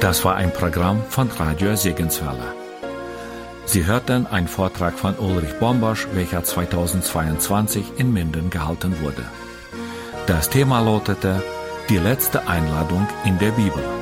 Das war ein Programm von Radio Segenswelle. Sie hörten einen Vortrag von Ulrich Bombosch, welcher 2022 in Minden gehalten wurde. Das Thema lautete: Die letzte Einladung in der Bibel.